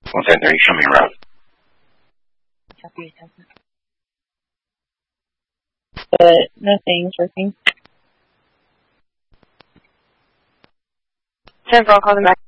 130, show me around. But nothing's working. 10-4, call them back.